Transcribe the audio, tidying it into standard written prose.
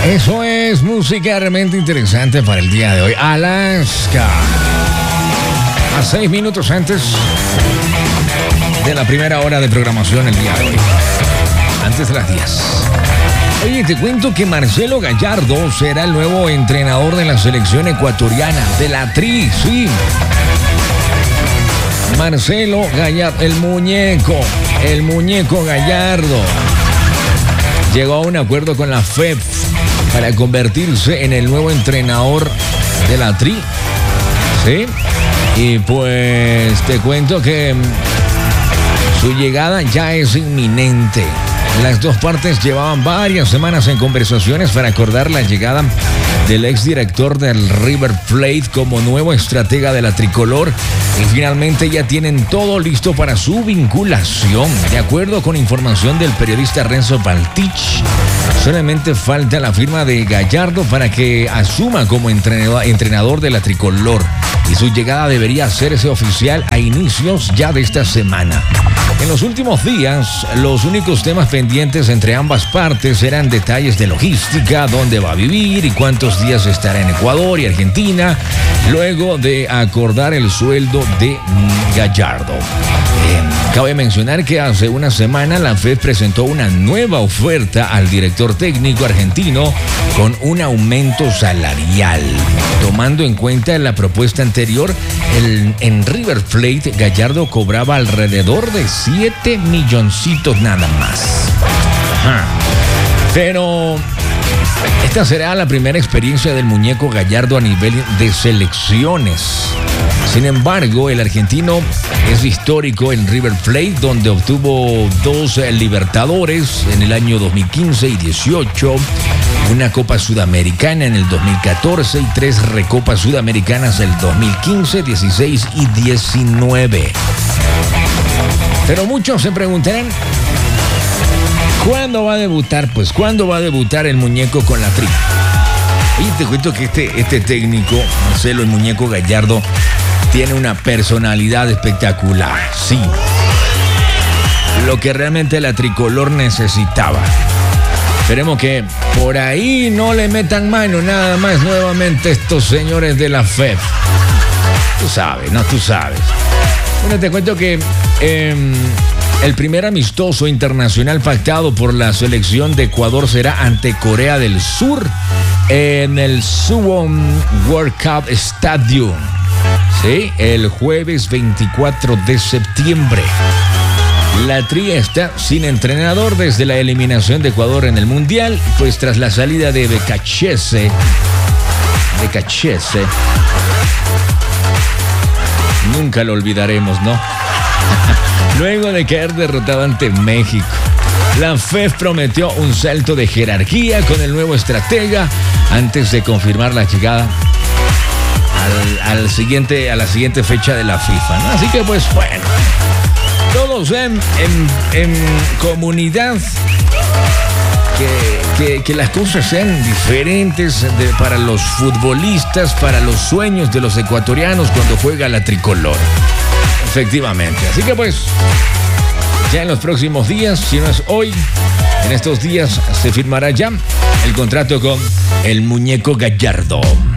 Eso es música realmente interesante para el día de hoy. Alaska. A 6 minutos antes de la primera hora de programación el día de hoy. Antes de las 10. Oye, te cuento que Marcelo Gallardo será el nuevo entrenador de la selección ecuatoriana, de la Tri, sí. Marcelo Gallardo, el muñeco Gallardo, llegó a un acuerdo con la FEP para convertirse en el nuevo entrenador de la Tri, ¿sí? Y pues te cuento que su llegada ya es inminente. Las dos partes llevaban varias semanas en conversaciones para acordar la llegada del exdirector del River Plate como nuevo estratega de la tricolor y finalmente ya tienen todo listo para su vinculación. De acuerdo con información del periodista Renzo Baltich, solamente falta la firma de Gallardo para que asuma como entrenador de la tricolor y su llegada debería hacerse oficial a inicios ya de esta semana. En los últimos días, los únicos temas pendientes entre ambas partes eran detalles de logística, dónde va a vivir y cuántos días estará en Ecuador y Argentina, luego de acordar el sueldo de Gallardo. Cabe mencionar que hace una semana la FED presentó una nueva oferta al director técnico argentino con un aumento salarial. Tomando en cuenta la propuesta anterior, en River Plate Gallardo cobraba alrededor de 7 milloncitos nada más. Ajá. Pero esta será la primera experiencia del muñeco Gallardo a nivel de selecciones. Sin embargo, el argentino es histórico en River Plate, donde obtuvo 2 Libertadores en el año 2015 y 18, una Copa Sudamericana en el 2014 y 3 Recopas Sudamericanas el 2015, 16 y 19. Pero muchos se preguntarán, ¿cuándo va a debutar? Pues, ¿cuándo va a debutar el muñeco con la Tri? Y te cuento que este técnico, Marcelo el muñeco Gallardo, tiene una personalidad espectacular, sí. Lo que realmente la tricolor necesitaba. Esperemos que por ahí no le metan mano nada más nuevamente estos señores de la FEP. Tú sabes, ¿no? Tú sabes. Bueno, te cuento que el primer amistoso internacional pactado por la selección de Ecuador será ante Corea del Sur en el Suwon World Cup Stadium. Sí, el jueves 24 de septiembre. La Tri está sin entrenador desde la eliminación de Ecuador en el Mundial, pues tras la salida de Becachese, nunca lo olvidaremos, ¿no? Luego de caer derrotado ante México, la FEF prometió un salto de jerarquía con el nuevo estratega antes de confirmar la llegada a la siguiente fecha de la FIFA, ¿no? Así que pues bueno, todos en comunidad que las cosas sean diferentes para los futbolistas, para los sueños de los ecuatorianos cuando juega la tricolor. Efectivamente. Así que pues, ya en los próximos días, si no es hoy, en estos días se firmará ya el contrato con el muñeco Gallardo.